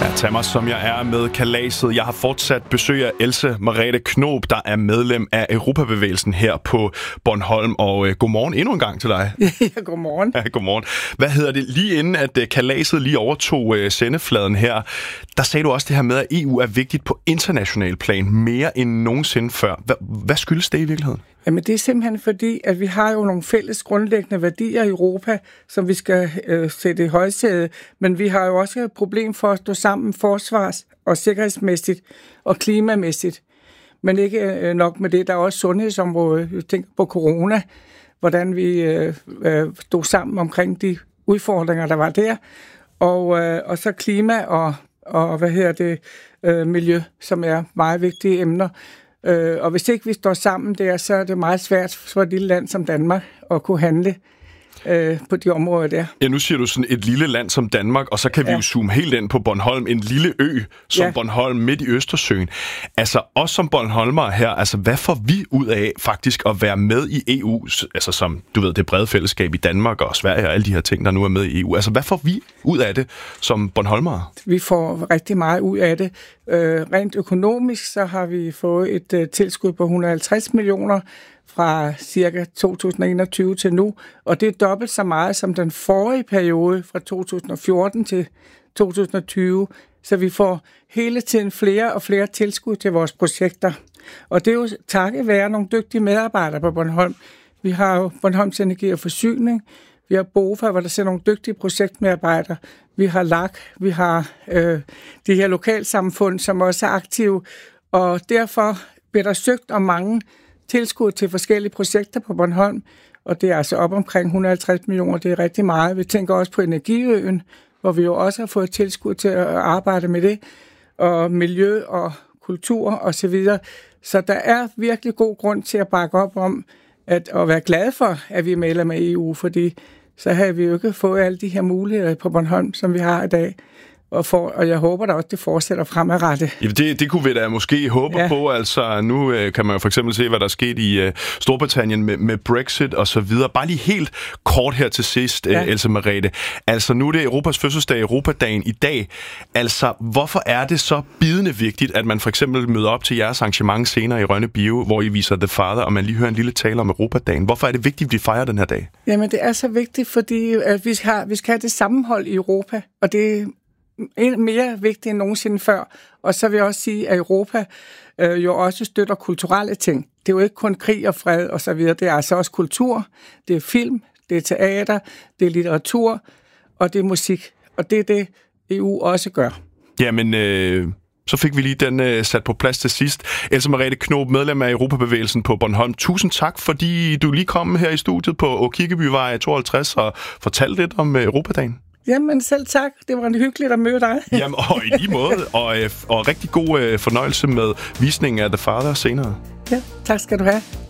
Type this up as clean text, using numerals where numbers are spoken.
Tag mig, som jeg er med kalaset. Jeg har fortsat besøg af Else Merete Knob, der er medlem af Europabevægelsen her på Bornholm. Og godmorgen endnu en gang til dig. Ja, godmorgen. Ja, godmorgen. Hvad hedder det? Lige inden at kalaset lige overtog sendefladen her, der sagde du også det her med, at EU er vigtigt på international plan mere end nogensinde før. Hvad skyldes det i virkeligheden? Jamen det er simpelthen fordi, at vi har jo nogle fælles grundlæggende værdier i Europa, som vi skal sætte i højsædet, men vi har jo også et problem for at stå sammen forsvars- og sikkerhedsmæssigt og klimamæssigt. Men ikke nok med det, der er også sundhedsområdet. Jeg tænker på corona, hvordan vi stod sammen omkring de udfordringer, der var der, og så klima og miljø, som er meget vigtige emner. Og hvis ikke vi står sammen der, så er det meget svært for et lille land som Danmark at kunne handle på de områder der. Ja, nu siger du sådan et lille land som Danmark, og så kan vi jo zoome helt ind på Bornholm, en lille ø som Bornholm midt i Østersøen. Altså os som bornholmere her, altså hvad får vi ud af faktisk at være med i EU, altså som du ved, det brede fællesskab i Danmark og Sverige og alle de her ting, der nu er med i EU. Altså hvad får vi ud af det som bornholmere? Vi får rigtig meget ud af det. Rent økonomisk, så har vi fået et tilskud på 150 millioner fra cirka 2021 til nu, og det er dobbelt så meget som den forrige periode fra 2014 til 2020, så vi får hele tiden flere og flere tilskud til vores projekter. Og det er jo takket være nogle dygtige medarbejdere på Bornholm. Vi har jo Bornholms Energi og Forsyning, vi har BOFA, hvor der ser nogle dygtige projektmedarbejdere, vi har LAK, vi har de her lokalsamfund, som også er aktive, og derfor bliver der søgt om mange tilskud til forskellige projekter på Bornholm, og det er altså op omkring 150 millioner, det er rigtig meget. Vi tænker også på Energiøen, hvor vi jo også har fået tilskud til at arbejde med det, og miljø og kultur og så videre. Så der er virkelig god grund til at bakke op om, at være glade for, at vi er medlem af EU, fordi så havde vi jo ikke fået alle de her muligheder på Bornholm, som vi har i dag. Og jeg håber da også, det fortsætter fremadrettet. Ja, det kunne vi da måske håbe på. Altså, nu kan man jo for eksempel se, hvad der er sket i Storbritannien med Brexit og så videre. Bare lige helt kort her til sidst, Else Merete. Altså, nu er det Europas fødselsdag, Europadagen i dag. Altså, hvorfor er det så bidende vigtigt, at man for eksempel møder op til jeres arrangement senere i Rønne Bio, hvor I viser The Father, og man lige hører en lille tale om Europadagen? Hvorfor er det vigtigt, at vi fejrer den her dag? Jamen, det er så vigtigt, fordi at vi skal have det sammenhold i Europa, og det mere vigtigt end nogensinde før. Og så vil jeg også sige, at Europa jo også støtter kulturelle ting. Det er jo ikke kun krig og fred og så videre. Det er altså også kultur, det er film, det er teater, det er litteratur, og det er musik. Og det er det, EU også gør. Jamen, så fik vi lige den sat på plads til sidst. Else Merete Knob, medlem af Europabevægelsen på Bornholm. Tusind tak, fordi du lige kom her i studiet på Kirkebyvej 52 og fortalte lidt om Europadagen. Jamen selv tak. Det var hyggeligt at møde dig. Jamen, og i lige måde. Og rigtig god fornøjelse med visningen af The Father senere. Ja, tak skal du have.